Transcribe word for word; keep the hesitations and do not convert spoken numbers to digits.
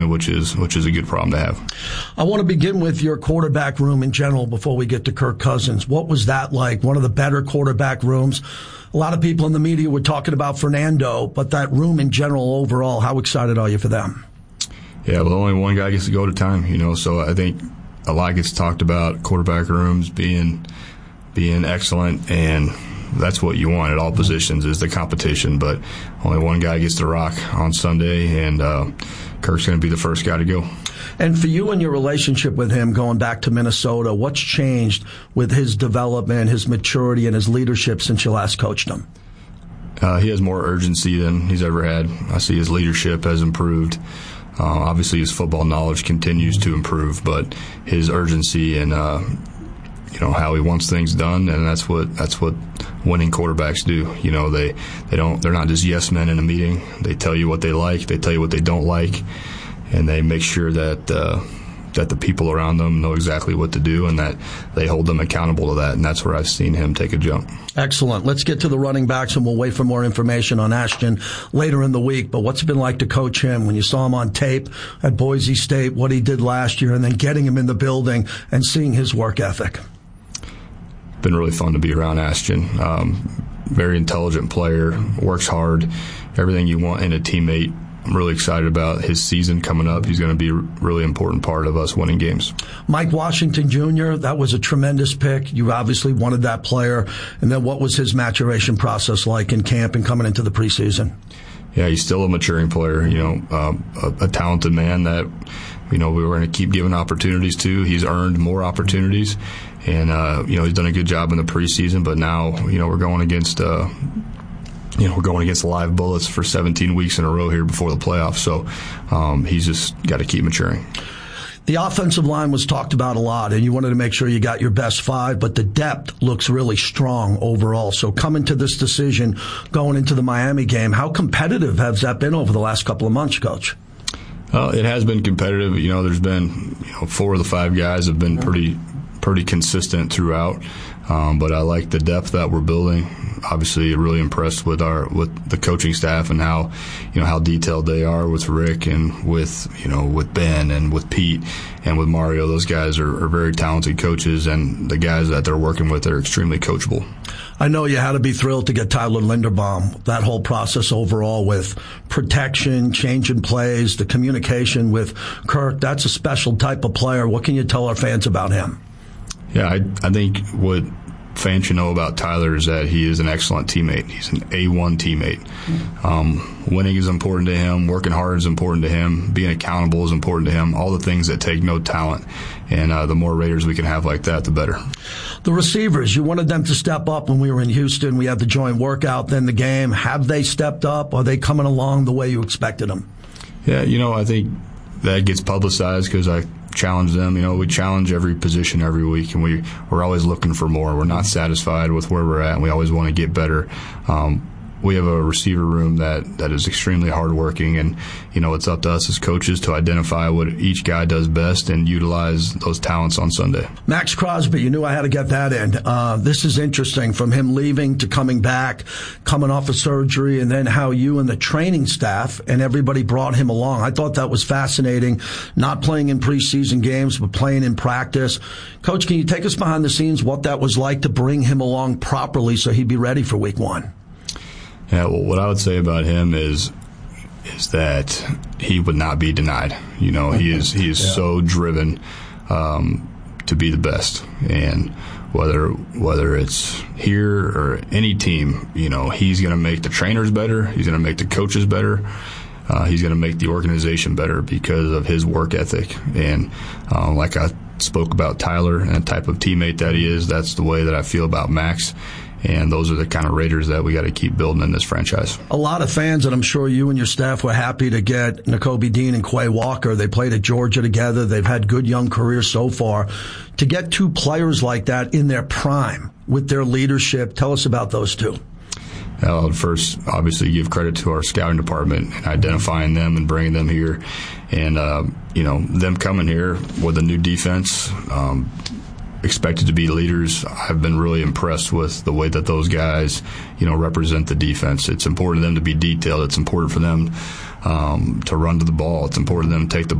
which is which is a good problem to have. I want to begin with your quarterback room in general before we get to Kirk Cousins. What was that like? One of the better quarterback rooms. A lot of people in the media were talking about Fernando, but that room in general overall, how excited are you for them? Yeah, well, only one guy gets to go at a time, you know, so I think a lot gets talked about quarterback rooms being being excellent, and that's what you want at all positions is the competition, but only one guy gets to rock on Sunday, and uh, Kirk's going to be the first guy to go. And for you and your relationship with him going back to Minnesota, what's changed with his development, his maturity, and his leadership since you last coached him? Uh, he has more urgency than he's ever had. I see his leadership has improved. Uh, obviously, his football knowledge continues to improve, but his urgency and uh, you know how he wants things done, and that's what that's what winning quarterbacks do. You know, they they don't they're not just yes men in a meeting. They tell you what they like, they tell you what they don't like, and they make sure that uh, that the people around them know exactly what to do, and that they hold them accountable to that. And that's where I've seen him take a jump. Excellent. Let's get to the running backs, and we'll wait for more information on Ashton later in the week. But what's it been like to coach him when you saw him on tape at Boise State, what he did last year, and then getting him in the building and seeing his work ethic? Been really fun to be around Ashton. Um, very intelligent player, works hard, everything you want in a teammate. I'm really excited about his season coming up. He's going to be a really important part of us winning games. Mike Washington Junior, that was a tremendous pick. You obviously wanted that player. And then what was his maturation process like in camp and coming into the preseason? Yeah, he's still a maturing player, you know, um, a, a talented man that, you know, we were going to keep giving opportunities to. He's earned more opportunities. And, uh, you know, he's done a good job in the preseason, but now, you know, we're going against, uh, you know, we're going against live bullets for seventeen weeks in a row here before the playoffs. So um, he's just got to keep maturing. The offensive line was talked about a lot, and you wanted to make sure you got your best five, but the depth looks really strong overall. So coming to this decision, going into the Miami game, how competitive has that been over the last couple of months, Coach? Well, it has been competitive. You know, there's been, you know, four of the five guys have been pretty pretty consistent throughout. Um, but I like the depth that we're building. Obviously, really impressed with our with the coaching staff and how, you know, how detailed they are with Rick and with, you know, with Ben and with Pete and with Mario. Those guys are, are very talented coaches, and the guys that they're working with are extremely coachable. I know you had to be thrilled to get Tyler Linderbaum. That whole process overall with protection, changing plays, the communication with Kirk, that's a special type of player. What can you tell our fans about him? Yeah, I, I think what fans should know about Tyler is that he is an excellent teammate. He's an A one teammate. Um, winning is important to him. Working hard is important to him. Being accountable is important to him. All the things that take no talent. And uh, the more Raiders we can have like that, the better. The receivers, you wanted them to step up when we were in Houston. We had the joint workout, then the game. Have they stepped up? Are they coming along the way you expected them? Yeah, you know, I think that gets publicized because I challenge them. You know, we challenge every position every week, and we, we're always looking for more. We're not satisfied with where we're at, and we always want to get better. Um, we have a receiver room that, that is extremely hardworking, and, you know, it's up to us as coaches to identify what each guy does best and utilize those talents on Sunday. Maxx Crosby, you knew I had to get that in. Uh, this is interesting, from him leaving to coming back, coming off of surgery, and then how you and the training staff and everybody brought him along. I thought that was fascinating, not playing in preseason games, but playing in practice. Coach, can you take us behind the scenes what that was like to bring him along properly so he'd be ready for week one? Yeah, well, what I would say about him is is that he would not be denied. You know, he is he is yeah. so driven um, to be the best, and whether whether it's here or any team, you know, he's going to make the trainers better. He's going to make the coaches better. Uh, he's going to make the organization better because of his work ethic. And uh, like I spoke about Tyler and the type of teammate that he is, that's the way that I feel about Max. And those are the kind of Raiders that we got to keep building in this franchise. A lot of fans, and I'm sure you and your staff were happy to get Nakobe Dean and Quay Walker. They played at Georgia together. They've had good young careers so far. To get two players like that in their prime with their leadership, tell us about those two. I'll first obviously give credit to our scouting department and identifying them and bringing them here. And, uh, you know, them coming here with a new defense, um, expected to be leaders. I've been really impressed with the way that those guys, you know, represent the defense. It's important for them to be detailed. It's important for them um, to run to the ball. It's important for them to take the